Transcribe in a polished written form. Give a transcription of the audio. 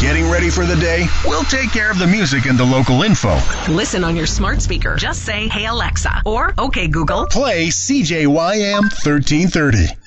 Getting ready for the day? We'll take care of the music and the local info. Listen on your smart speaker. Just say, "Hey Alexa," or "Okay Google." Play CJYM 1330.